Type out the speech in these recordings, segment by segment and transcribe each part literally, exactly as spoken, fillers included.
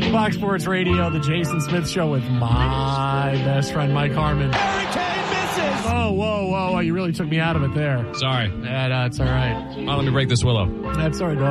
Fox Sports Radio, the Jason Smith Show with my best friend, Mike Harmon. Hurricane misses! Whoa, whoa, whoa. You really took me out of it there. Sorry. Yeah, no, it's all right. Oh, let me break this willow. That's all right.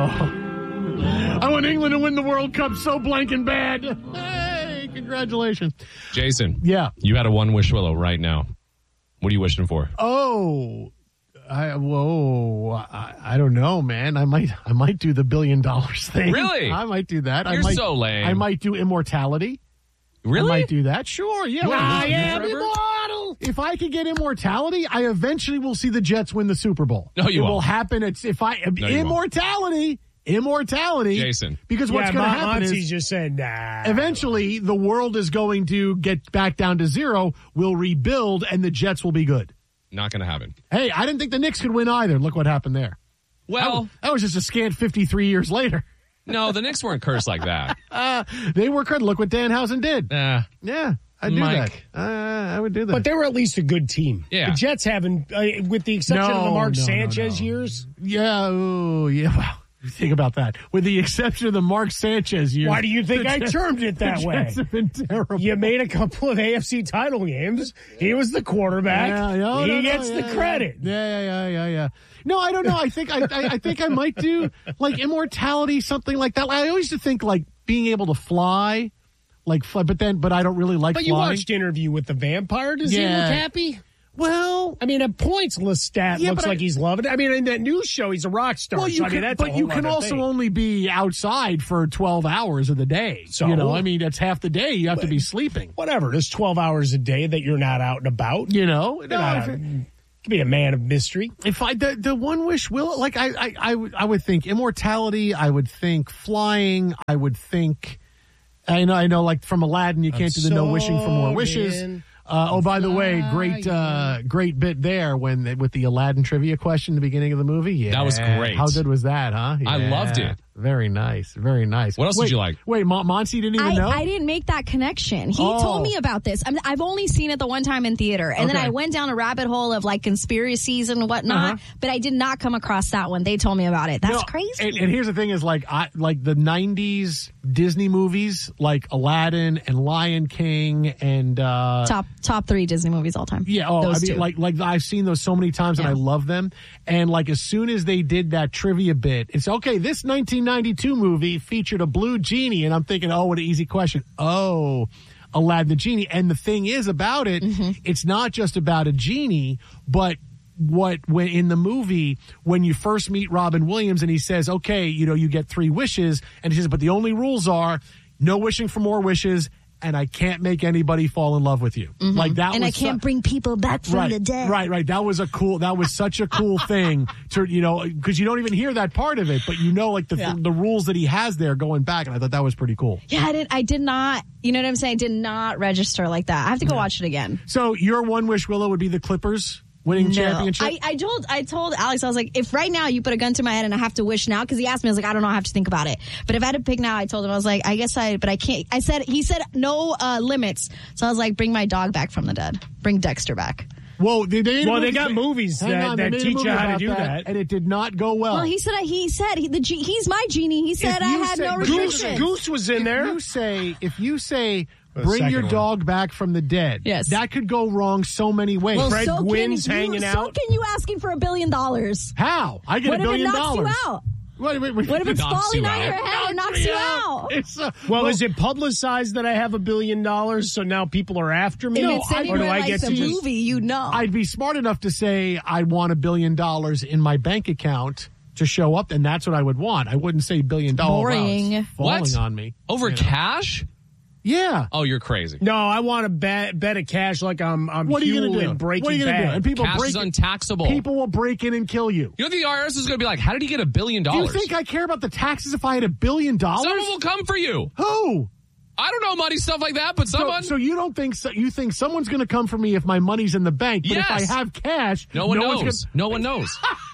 No. I want England to win the World Cup so blank and bad. Hey, congratulations. Jason. Yeah. You had a one-wish willow right now. What are you wishing for? Oh, I, whoa, I, I don't know, man. I might, I might do the billion dollars thing. Really? I might do that. You're I might, so lame. I might do immortality. Really? I might do that. Sure, yeah. You I wanna am live forever? immortal. If I could get immortality, I eventually will see the Jets win the Super Bowl. No, you it won't. will happen. It's if I No, you immortality, immortality, Jason. Because what's yeah, going to Mon- happen Monty's is just said, nah. eventually the world is going to get back down to zero. We'll rebuild, and the Jets will be good. Not going to happen. Hey, I didn't think the Knicks could win either. Look what happened there. Well, that, that was just a scant fifty-three years later. no, the Knicks weren't cursed like that. Uh, they were good. Look what Danhausen did. Uh, Yeah, I'd do Mike. that. Uh, I would do that. But they were at least a good team. Yeah. The Jets haven't, uh, with the exception No, of the Mark no, no, Sanchez no. years. yeah, ooh, yeah. Well, think about that. With the exception of the Mark Sanchez years. Why do you think the I Jets- termed it that the way? Jets have been terrible. You made a couple of A F C title games. He was the quarterback. Yeah, no, he no, no, gets yeah, the credit. Yeah, yeah, yeah, yeah, yeah. No, I don't know. I think I, I, I think I might do like immortality, something like that. I always used to think like being able to fly, like fly, but then, but I don't really like But you flying. watched Interview with the Vampire. Does he Yeah. look happy? Well, I mean, a pointsless stat Yeah, looks but I- like he's loving it. I mean, in that news show, he's a rock star. well, you so, I mean, can, that's a but whole you can other also thing. only be outside for twelve hours of the day. So? You know, I mean, that's half the day. You have to be sleeping. Whatever. There's twelve hours a day that you're not out and about. You know, You're no, not if, a- you can be a man of mystery. if I the, the one wish will like I I I would I would think immortality. I would think flying. I would think. I know I know like from Aladdin, you can't do the no wishing for more wishes. soaring, Uh, oh, by the way, great, uh, great bit there when they, with the Aladdin trivia question at the beginning of the movie. Yeah, That was great. How good was that, huh? I Yeah. loved it. Very nice, very nice. What else wait, did you like? Wait, Mon- Monty didn't even I, know. I didn't make that connection. He Oh. told me about this. I mean, I've only seen it the one time in theater, and then Okay. I went down a rabbit hole of like conspiracies and whatnot. Uh-huh. But I did not come across that one. They told me about it. That's No, crazy. And, and here's the thing: is like I like the nineties Disney movies, like Aladdin and Lion King, and uh, top top three Disney movies all time. yeah. Oh, Those I mean, two. like like I've seen those so many times, and Yeah. I love them. And like as soon as they did that trivia bit, it's okay. This nineteen ninety-two movie featured a blue genie, and I'm thinking, oh, what an easy question. Oh. Aladdin the genie. And the thing is about it, Mm-hmm. it's not just about a genie, but what when in the movie when you first meet Robin Williams and he says, okay, you know, you get three wishes, and he says, but the only rules are no wishing for more wishes, and I can't make anybody fall in love with you. Like that Mm-hmm. and was I can't su- bring people back from right, the dead. Right, right. That was a cool. That was such a cool thing to you know because you don't even hear that part of it, but you know like the Yeah. the rules that he has there going back, and I thought that was pretty cool. Yeah, I did. I did not. You know what I'm saying? I did not register like that. I have to go watch it again. So your one wish, Willow, would be the Clippers winning championship. I, I told I told Alex, I was like, if right now you put a gun to my head and I have to wish now, because he asked me, I was like, I don't know, I have to think about it. But if I had to pick now, I told him, I was like, I guess I, but I can't. I said, he said no uh, limits. So I was like, bring my dog back from the dead. Bring Dexter back. Whoa, they, they made a Well, they movie- got movies Hang that- on, they that made a teach movie you how to about do that. and it did not go well. Well, he said, he said, he, the G, he's my genie. He said If I you had say- no Goose- restrictions. Goose was in if there. you say, if you say, The bring second your one. dog back from the dead, Yes. that could go wrong so many ways. Well, Fred so can Gwynn's you, hanging so out. can you asking for a billion dollars? How? I get What a if it billion knocks dollars. you out? Wait, wait, wait. What if it's knocks falling you on out. your head and knocks you out? It's, uh, Well, is it publicized that I have a billion dollars, so now people are after me? If No, it's I- anywhere or do I like get the to just- movie, you know. I'd be smart enough to say I want a billion dollars in my bank account to show up, and that's what I would want. I wouldn't say billion dollars. Boring. Wow, it's falling What? on me. Over You know? cash? Yeah. Oh, you're crazy. No, I want to bet bet of cash like I'm I'm What are you going to Huey do? in Breaking What are you gonna Bad. do? And people Cash break is in- untaxable. People will break in and kill you. You know the I R S is going to be like, how did he get a billion Do you dollars? think I care about the taxes if I had a billion dollars? Someone will come for you. Who? I don't know money stuff like that, but So, someone. so you don't think so, you think someone's going to come for me if my money's in the bank? But if I Yes. have cash, no one one's knows. gonna- No one knows.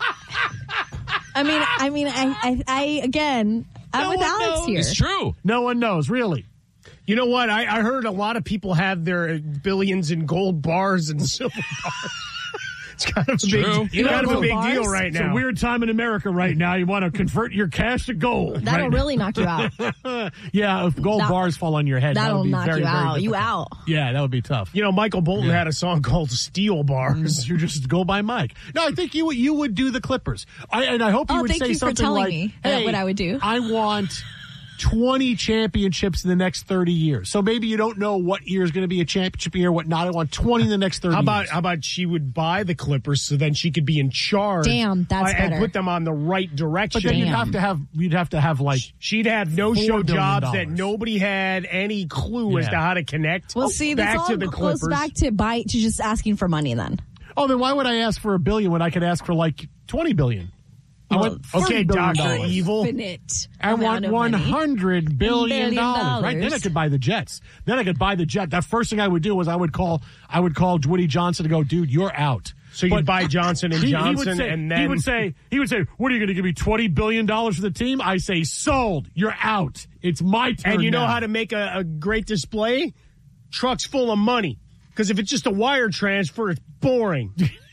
I mean, I mean, I, I, I again, I'm No with one Alex knows. here. It's true. No one knows, really. You know what? I, I heard a lot of people have their billions in gold bars and silver bars. It's kind of a true. big, You kind of a know, big bars? deal right It's now. a weird time in America right now. You want to convert your cash to gold. That'll right? really knock you out. Yeah, if gold That- bars fall on your head, that That'll would be knock very, you very out. You difficult. out. Yeah, that would be tough. You know, Michael Bolton had a song called Steel Bars. You just go by Mike. No, I think you would- you would do the Clippers. I, and I hope you Oh, would thank say you for something telling like, me "Hey, what I would do." I want twenty championships in the next thirty years." So maybe you don't know what year is going to be a championship year, what not. I want twenty in the next thirty How about years. how about she would buy the Clippers so then she could be in charge? Damn, that's uh, and better. put them on the right direction. But then you'd Damn. have to have you'd have to have like She'd have no Four show billion jobs that dollars. nobody had any clue as Yeah. to how to connect. Well, see, back this all to the goes Clippers. back to buy to just asking for money. Then oh, then why would I ask for a billion when I could ask for like twenty billion? I want Okay, thirty billion Doctor dollars. Evil. infinite. I want amount of one money. hundred billion Billion dollars, right? Then I dollars. could buy the Jets. Then I could buy the jet. That first thing I would do was I would call I would call Woody Johnson to go, dude, you're out. So you'd buy Johnson and He- he Johnson, would say, and then he would say, he would say, "What are you going to give me twenty billion dollars for the team?" I say, "Sold. You're out. It's my turn." and you know now." how to make a, a great display? Trucks full of money. Because if it's just a wire transfer, it's boring.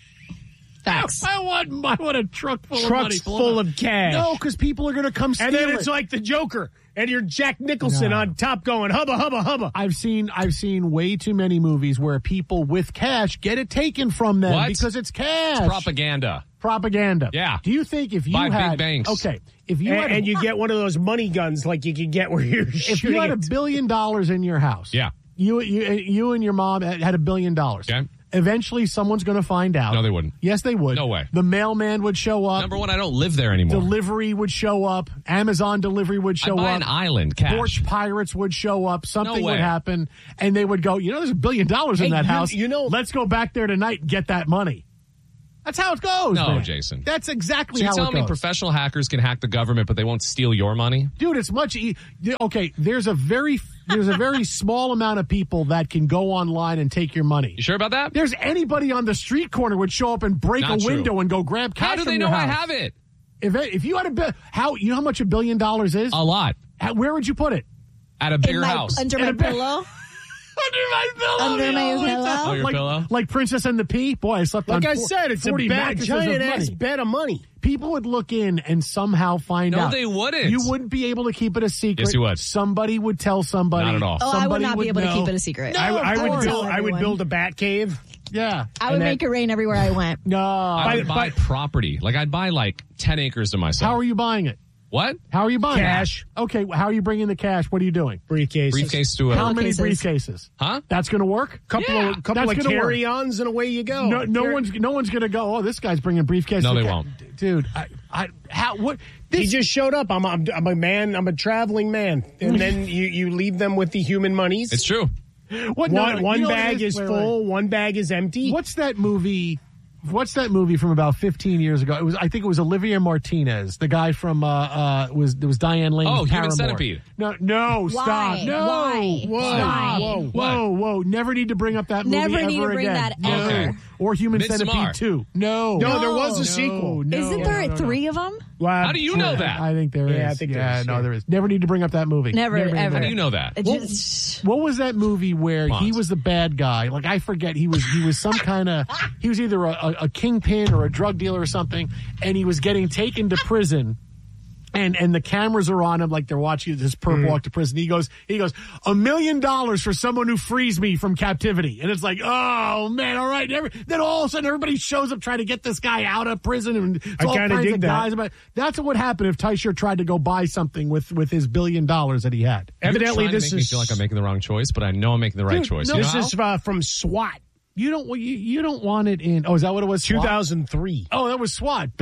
Facts. I want, I want a truck full Trucks of money. full of cash. No, because people are going to come steal And then it. it's like the Joker, and you're Jack Nicholson No. on top going hubba hubba hubba. I've seen I've seen way too many movies where people with cash get it taken from them What? because it's cash. Propaganda. Propaganda. Yeah. Do you think if you By big had banks. okay, if you And, had a, and you get one of those money guns like you can get where you're if shooting you had a it. billion dollars in your house, Yeah. you you you and your mom had a billion dollars. Okay. Eventually, someone's going to find out. No, they wouldn't. Yes, they would. No way. The mailman would show up. Number one, I don't live there anymore. Delivery would show up. Amazon delivery would I show buy up. an island, cash. Porch pirates would show up. Something No way. would happen, and they would go, you know, there's a billion dollars in Hey, that you- house. you know- let's go back there tonight and get that money. That's how it goes. No, man. Jason. That's exactly So you're how telling it me goes. professional hackers can hack the government, but they won't steal your money? Dude, it's much e- okay. There's a very there's a very small amount of people that can go online and take your money. You sure about that? There's anybody on the street corner would show up and break Not a true. window and go grab cash. How do from they your know I house. have it? If if you had a bill, how you know how much a billion dollars is? A lot. At- Where would you put it? At a In bigger my, house. under In my a bed. pillow. Under my pillow. Under my you know, pillow? like, Oh, your like, pillow? Like Princess and the Pea. Boy, I slept Like on I four- said, it's a forty bad, mattresses of giant ass money. bed of money. People would look in and somehow find No, out. they wouldn't. You wouldn't be able to keep it a secret. Yes, you would. Somebody would tell somebody. Not at all. Oh, I would Somebody not be able know. to keep it a secret. No, I, I of would course. build. I would Everyone. build a bat cave. Yeah. I would And make it rain everywhere I went. No. I would By- buy by- property. Like, I'd buy like ten acres to myself. How are you buying it? What? How are you buying Cash. it? Okay, how are you bringing the cash? What are you doing? Briefcase. Briefcase to a. How many Pillowcases. briefcases? Huh? That's going to work? Couple Yeah, of couple that's of gonna work. carry-ons and away you go. No, no Carry- one's no one's going to go. Oh, this guy's bringing briefcases. No, they Ca- won't. Dude, I, I, how, what? He This, just showed up. I'm, I'm I'm a man. I'm a traveling man. And then you you leave them with the human monies. It's true. what, no, one no, one you know what it bag is Wait, full. wait. One bag is empty. What's that movie? What's that movie from about fifteen years ago? It was, I think it was Olivia Martinez, the guy from, uh, uh, was, it was Diane Lane's Oh, Human Paramore. Centipede. No, no, stop. Why? No. Why? Whoa, Why? whoa, What? whoa, whoa. Never need to bring up that movie Never ever need to bring again. that No. ever. Or Human Midsommar. Centipede two. No. No, there was a No, sequel. no, Isn't no, there no, no. three of them? Wow. How do you know that? I think there is. Yeah, I think there yeah, is, no, yeah. there is. Never need to bring up that movie. Never, need to ever. How do bring you know that? It just, What was that movie where Come on. he was the bad guy? Like I forget, he was he was some kind of he was either a, a, a kingpin or a drug dealer or something, and he was getting taken to prison. And and the cameras are on him like they're watching this perp Mm. walk to prison. He goes he goes a million dollars for someone who frees me from captivity, and it's like, oh man, all right. Every, then all of a sudden everybody shows up trying to get this guy out of prison, and it's I all kinda kinds dig of that. guys. But that's what would happen if Teicher tried to go buy something with with his billion dollars that he had. Evidently, You're trying this to make is me feel like I'm making the wrong choice, but I know I'm making the right Dude, choice. no, You know this how? is uh, from SWAT, You don't you, you don't want it in. Oh, is that what it was? two SWAT? thousand three. Oh, that was SWAT.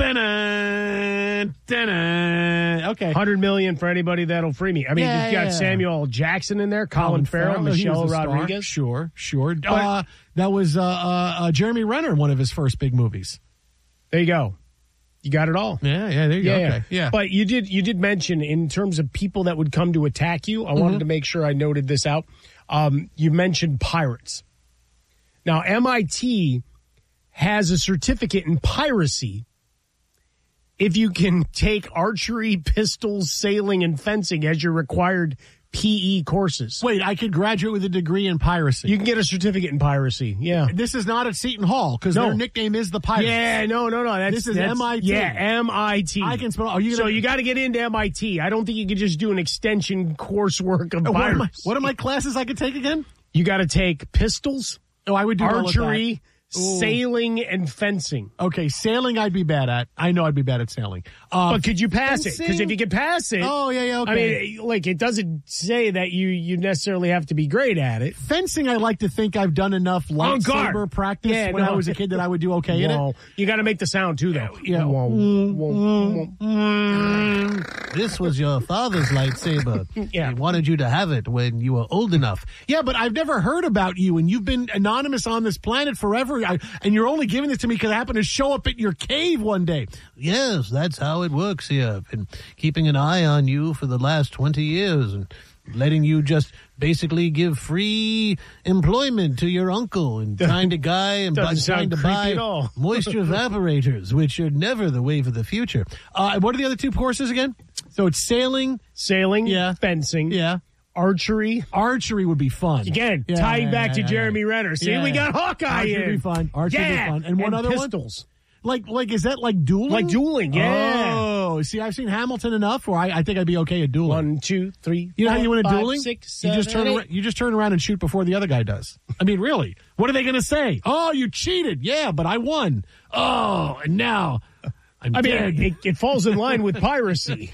Dun-dun, dun-dun. Okay. Hundred million for anybody that'll free me. I mean, Yeah, you've got yeah. Samuel L. Jackson in there, Colin, Farrell, he was Michelle a star. Rodriguez. Sure, sure. Uh, that was uh, uh, uh, Jeremy Renner, one of his first big movies. There you go. You got it all. Yeah, yeah. There you Yeah, go. yeah. Okay. Yeah. But you did you did mention in terms of people that would come to attack you. I Mm-hmm. wanted to make sure I noted this out. Um, you mentioned pirates. Now M I T has a certificate in piracy. If you can take archery, pistols, sailing, and fencing as your required P E courses. Wait, I could graduate with a degree in piracy. You can get a certificate in piracy. Yeah. This is not at Seton Hall because No. their nickname is the Pirates. Yeah, no, no, no. That's, This is that's- M I T. Yeah, M I T. I can spell. Are you So gonna, you got to get into M I T. I don't think you can just do an extension coursework of what, are my, pirates. what are my classes I could take again? You got to take pistols, Oh, I would do all of that. archery, Ooh. sailing, and fencing. Okay, sailing I'd be bad at. I know I'd be bad at sailing. Uh, But could you pass it? Because fencing? if you can pass it, oh, yeah, yeah, okay. I mean, like it doesn't say that you you necessarily have to be great at it. Fencing, I like to think I've done enough guard. lightsaber practice Yeah, when no. I was a kid that I would do okay in it. Whoa. You got to make the sound too, though. Yeah. Whoa, whoa, whoa. This was your father's lightsaber. Yeah. He wanted you to have it when you were old enough. Yeah, but I've never heard about you, and you've been anonymous on this planet forever, I, and you're only giving this to me because I happened to show up at your cave one day. Yes, that's how it works here. I've been keeping an eye on you for the last twenty years and letting you just basically give free employment to your uncle and find a guy and Doesn't bu- sound trying to creepy buy at all. moisture evaporators, which are never the wave of the future. Uh, what are the other two courses again? So it's sailing, Sailing, Yeah. fencing, yeah. archery. Archery would be fun. Again, Yeah, tying yeah, back yeah, to yeah, Jeremy yeah. Renner. See, Yeah, we yeah. got Hawkeye Archery in. would be fun. Archery would be yeah. fun. And one other one? pistols. Like, like, is that like dueling? Like dueling, yeah. Oh, see, I've seen Hamilton enough where I, I think I'd be okay at dueling. One, two, three, You know how four, you win a five, dueling? six, you just seven, turn eight. around, you just turn around and shoot before the other guy does. I mean, really? What are they going to say? Oh, you cheated. Yeah, but I won. Oh, and now I'm I dead. mean, it, it falls in line with piracy.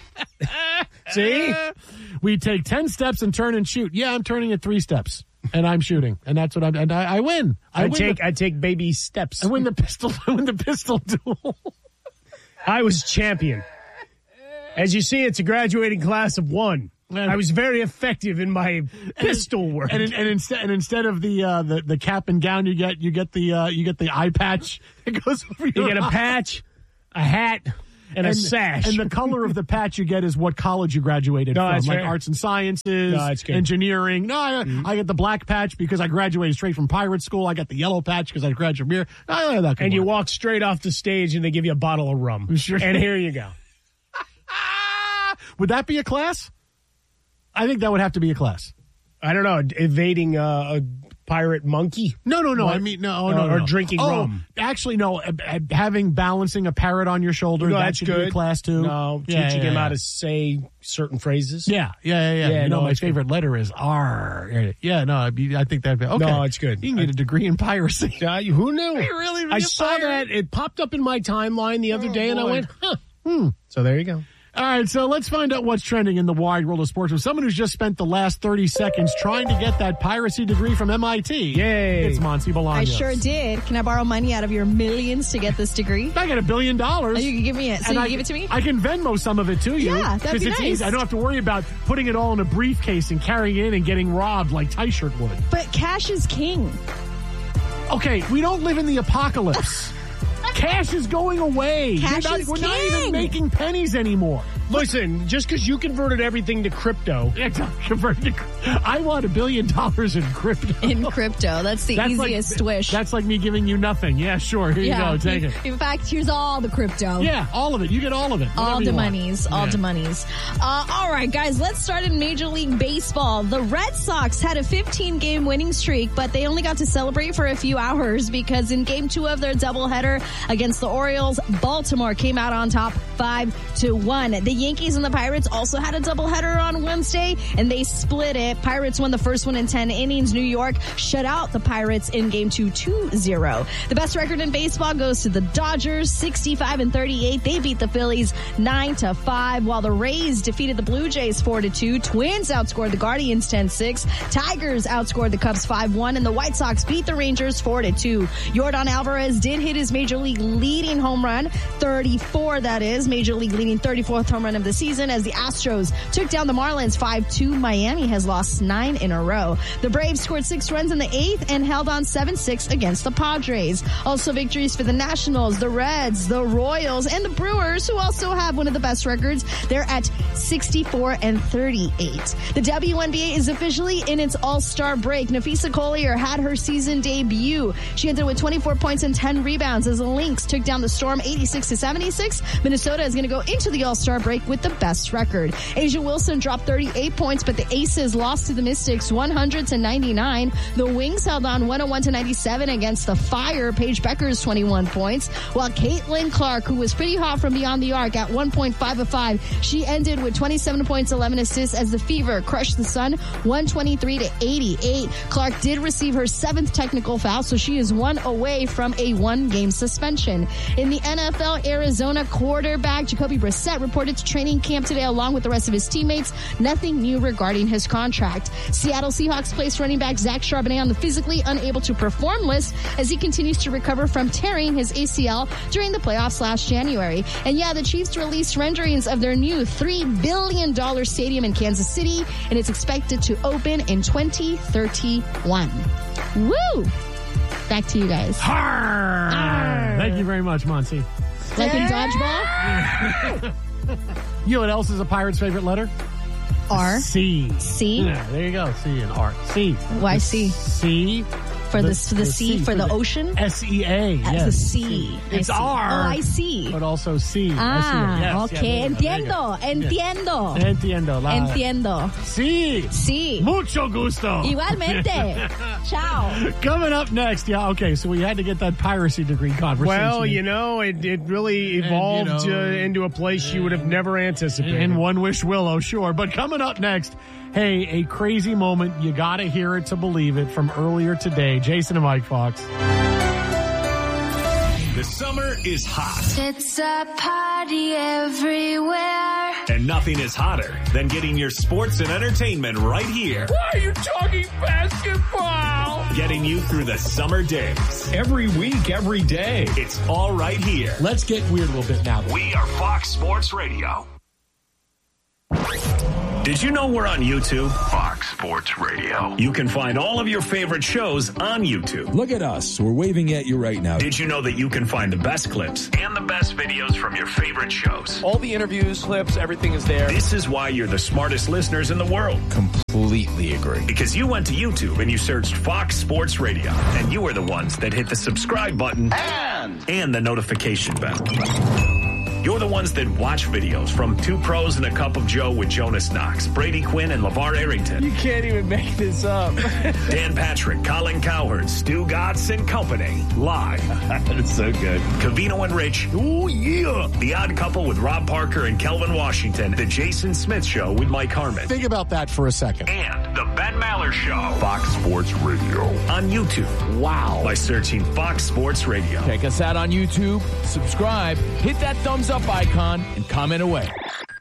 See? We take ten steps and turn and shoot. Yeah, I'm turning at three steps, and I'm shooting, and that's what I'm. And I, I win. I, I win take The, I take baby steps. I win the pistol. I win the pistol duel. I was champion. As you see, it's a graduating class of one. I was very effective in my pistol work. And, and instead, and instead of the, uh, the the cap and gown, you get you get the uh, you get the eye patch. It goes over your you get a eye. patch, a hat, and, a And, sash. and the color of the patch you get is what college you graduated No, from, that's like fair. arts and sciences, No, that's good. engineering. No, I, I get the black patch because I graduated straight from pirate school. I got the yellow patch because I graduated from here. No, yeah, that could and you work. walk straight off the stage and they give you a bottle of rum. Sure. And here you go. Ah! Would that be a class? I think that would have to be a class. I don't know, evading uh, a pirate monkey. No, no, no. What? I mean, no, Uh, no, no, or no. drinking oh, rum. Actually, no. uh, uh, Having balancing a parrot on your shoulder, No, that that's should good. be a class too. No, Yeah, teaching yeah, him yeah. how to say certain phrases. Yeah, yeah, yeah, yeah. Yeah, you know, no, my it's good. favorite letter is R. Yeah, no, I'd be, I think that'd be okay. No, it's good. You can get a degree in piracy. Uh, who knew? You really be I a saw pirate? that. It popped up in my timeline the other Oh, day, and I boy. went, huh. Hmm. So there you go. All right, so let's find out what's trending in the wide world of sports with someone who's just spent the last thirty seconds trying to get that piracy degree from M I T. Yay. It's Monty Bolaños. I sure did. Can I borrow money out of your millions to get this degree? I got a billion dollars. Oh, you can give me it. So And you I, give it to me? I can Venmo some of it to you. Yeah, that'd be it's nice. easy. I don't have to worry about putting it all in a briefcase and carrying it in and getting robbed like Tyshirt would. But cash is king. Okay, we don't live in the apocalypse. Cash is going away. Cash We're not, is we're not even king. making pennies anymore. Listen, just because you converted everything to crypto, It's not converted to- I want a billion dollars in crypto. In crypto. That's the That's easiest like, wish. That's like me giving you nothing. Yeah, sure. Here yeah. you go. Take in, it. In fact, here's all the crypto. Yeah, all of it. You get all of it. All Whatever the you want. monies, all Yeah. the monies. Uh, all right, guys, let's start in Major League Baseball. The Red Sox had a fifteen game winning streak, but they only got to celebrate for a few hours because in game two of their doubleheader against the Orioles, Baltimore came out on top five to one. The Yankees and the Pirates also had a doubleheader on Wednesday, and they split it. Pirates won the first one in ten innings. New York shut out the Pirates in game two, two zero. The best record in baseball goes to the Dodgers, sixty-five and thirty-eight. They beat the Phillies nine to five, while the Rays defeated the Blue Jays four to two. Twins outscored the Guardians ten six. Tigers outscored the Cubs five one, and the White Sox beat the Rangers four to two. Yordan Alvarez did hit his Major League leading home run, thirty-four that is, Major League leading thirty-fourth home run of the season as the Astros took down the Marlins five two. Miami has lost nine in a row. The Braves scored six runs in the eighth and held on seven six against the Padres. Also victories for the Nationals, the Reds, the Royals, and the Brewers, who also have one of the best records. They're at sixty-four and thirty-eight. The W N B A is officially in its All-Star break. Nafisa Collier had her season debut. She entered with twenty-four points and ten rebounds as the Lynx took down the Storm eighty-six to seventy-six. Minnesota is going to go into the All-Star break break with the best record. Asia Wilson dropped thirty-eight points, but the Aces lost to the Mystics one hundred to ninety-nine. The Wings held on one oh one to ninety-seven against the Fire. Paige Beckers twenty-one points, while Caitlin Clark, who was pretty hot from beyond the arc at one point five of five, she ended with twenty-seven points, eleven assists as the Fever crushed the Sun one twenty-three to eighty-eight. Clark did receive her seventh technical foul, so she is one away from a one-game suspension. In the N F L, Arizona quarterback Jacoby Brissett reported to training camp today along with the rest of his teammates. Nothing new regarding his contract. Seattle Seahawks placed running back Zach Charbonnet on the physically unable to perform list as he continues to recover from tearing his A C L during the playoffs last January. And yeah, the Chiefs released renderings of their new three billion dollars stadium in Kansas City, and it's expected to open in twenty thirty-one. Woo! Back to you guys. Arr! Arr! Thank you very much, Monty. Like in dodgeball? You know what else is a pirate's favorite letter? R. C. C? Yeah, there you go. C and R. C. Why C? C. For the, the, the sea, for, for the, the ocean? S E A. Yes. Yes. The sea. It's R. Oh, I see. But also C. Ah, yes, okay. Yeah, Entiendo. Entiendo. Entiendo. La, Entiendo. Sí. Sí. Mucho gusto. Igualmente. Ciao. Coming up next. Yeah, okay. So we had to get that piracy degree conversation. Well, you know, it, it really evolved and, you know, uh, into a place you would have never anticipated. And One Wish Willow, sure. But coming up next, hey, a crazy moment. You got to hear it to believe it from earlier today. Jason and Mike Fox. The summer is hot. It's a party everywhere. And nothing is hotter than getting your sports and entertainment right here. Why are you talking basketball? Getting you through the summer days. Every week, every day. It's all right here. Let's get weird a little bit now. We are Fox Sports Radio. Did you know we're on YouTube? Fox Sports Radio. You can find all of your favorite shows on YouTube. Look at us. We're waving at you right now. Did you know that you can find the best clips and the best videos from your favorite shows? All the interviews, clips, everything is there. This is why you're the smartest listeners in the world. Completely agree. Because you went to YouTube and you searched Fox Sports Radio, and you were the ones that hit the subscribe button and, and the notification bell. You're the ones that watch videos from Two Pros and a Cup of Joe with Jonas Knox, Brady Quinn, and LeVar Arrington. You can't even make this up. Dan Patrick, Colin Cowherd, Stu Gatz and Company. Live. That's so good. Covino and Rich. Ooh, yeah. The Odd Couple with Rob Parker and Kelvin Washington. The Jason Smith Show with Mike Harmon. Think about that for a second. And the Ben Maller Show. Fox Sports Radio. On YouTube. Wow. By searching Fox Sports Radio. Check us out on YouTube. Subscribe. Hit that thumbs up icon and comment away.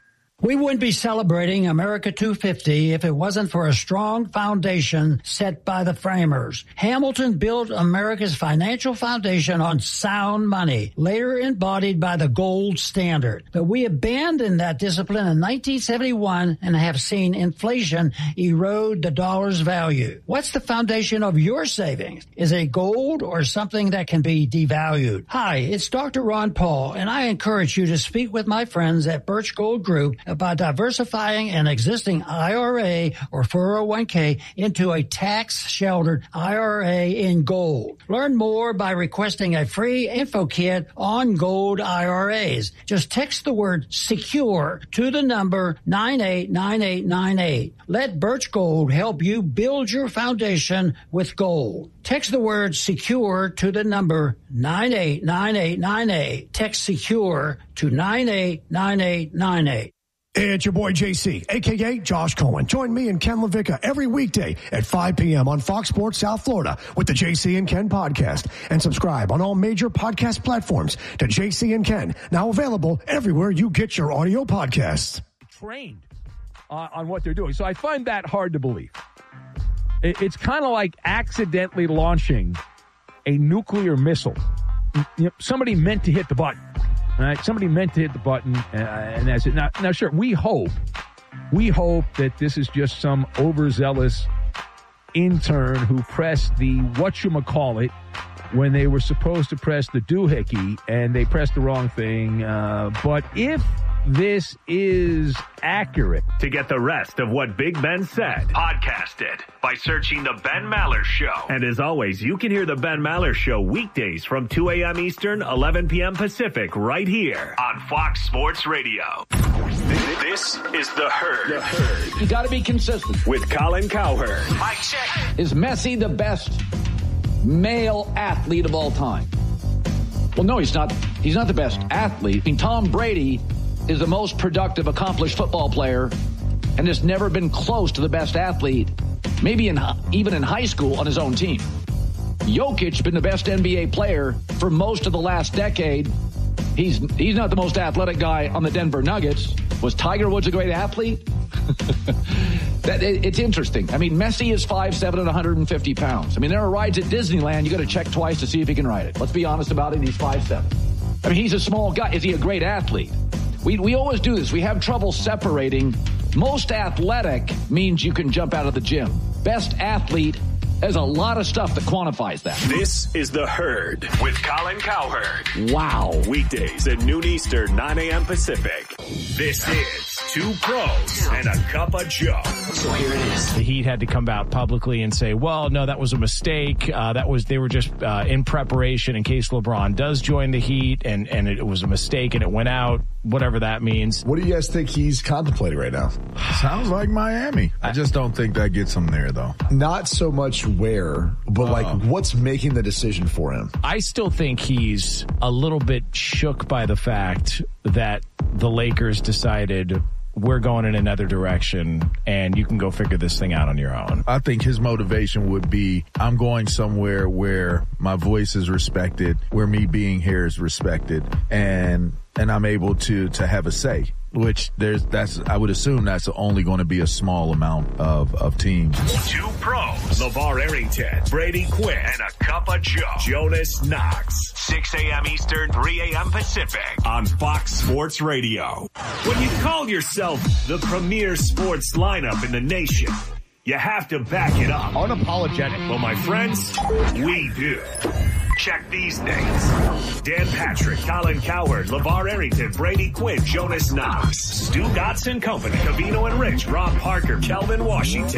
We wouldn't be celebrating America two fifty if it wasn't for a strong foundation set by the framers. Hamilton built America's financial foundation on sound money, later embodied by the gold standard. But we abandoned that discipline in nineteen seventy-one and have seen inflation erode the dollar's value. What's the foundation of your savings? Is it gold or something that can be devalued? Hi, it's Doctor Ron Paul, and I encourage you to speak with my friends at Birch Gold Group about diversifying an existing I R A or four oh one k into a tax-sheltered I R A in gold. Learn more by requesting a free info kit on gold I R As. Just text the word SECURE to the number nine eight nine eight nine eight. Let Birch Gold help you build your foundation with gold. Text the word SECURE to the number nine eight nine eight nine eight. Text SECURE to nine eight nine eight nine eight. It's your boy J C, a k a. Josh Cohen. Join me and Ken LaVicka every weekday at five p.m. on Fox Sports South Florida with the J C and Ken podcast. And subscribe on all major podcast platforms to J C and Ken, now available everywhere you get your audio podcasts. Trained uh, on what they're doing. So I find that hard to believe. It, it's kind of like accidentally launching a nuclear missile. You know, somebody meant to hit the button. All right, somebody meant to hit the button, uh, and that's it. Now, now, sure, we hope, we hope that this is just some overzealous intern who pressed the whatchamacallit when they were supposed to press the doohickey, and they pressed the wrong thing. Uh, but if this is accurate. To get the rest of what Big Ben said, podcast it by searching The Ben Maller Show. And as always, you can hear The Ben Maller Show weekdays from two a.m. Eastern, eleven p.m. Pacific, right here on Fox Sports Radio. This is The Herd. The Herd. You got to be consistent. With Colin Cowherd. Mike check. Is Messi the best male athlete of all time? Well, no, he's not. He's not the best athlete. I mean, Tom Brady is the most productive, accomplished football player and has never been close to the best athlete, maybe in even in high school on his own team. Jokic has been the best N B A player for most of the last decade. He's he's not the most athletic guy on the Denver Nuggets. Was Tiger Woods a great athlete? that it, It's interesting. I mean, Messi is five seven and one hundred fifty pounds. I mean, there are rides at Disneyland you got to check twice to see if he can ride it. Let's be honest about it. He's five seven. I mean, he's a small guy. Is he a great athlete? We we always do this. We have trouble separating. Most athletic means you can jump out of the gym. Best athlete, there's a lot of stuff that quantifies that. This is The Herd with Colin Cowherd. Wow. Weekdays at noon Eastern, nine a.m. Pacific. This is Two Pros and a Cup of Joe. So here it is. The Heat had to come out publicly and say, well, no, that was a mistake. Uh, that was they were just uh, in preparation in case LeBron does join the Heat, and, and it was a mistake and it went out, whatever that means. What do you guys think he's contemplating right now? Sounds like Miami. I just don't think that gets him there, though. Not so much where, but uh, like what's making the decision for him? I still think he's a little bit shook by the fact that the Lakers decided we're going in another direction and you can go figure this thing out on your own. I think his motivation would be, I'm going somewhere where my voice is respected, where me being here is respected, and and I'm able to to have a say. Which there's that's I would assume that's only going to be a small amount of, of teams. Two pros, LeVar Arrington, Brady Quinn, and a cup of Joe, Jonas Knox. six a.m. Eastern, three a.m. Pacific on Fox Sports Radio. When you call yourself the premier sports lineup in the nation, you have to back it up. Unapologetic. Well, my friends, we do. Check these names. Dan Patrick, Colin Cowherd, LeVar Arrington, Brady Quinn, Jonas Knox, Stu Dotson Company, Cavino and Rich, Rob Parker, Kelvin Washington.